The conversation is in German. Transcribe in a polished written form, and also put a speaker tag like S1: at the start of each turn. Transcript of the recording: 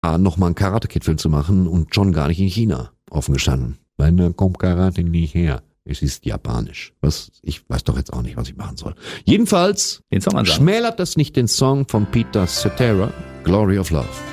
S1: nochmal einen Karate-Kid-Film zu machen und schon gar nicht in China offen gestanden. Weil da kommt Karate nicht her. Es ist japanisch. Ich weiß doch jetzt auch nicht, was ich machen soll. Jedenfalls
S2: Den Song ansagen.
S1: schmälert das nicht den Song von Peter Cetera, Glory of Love.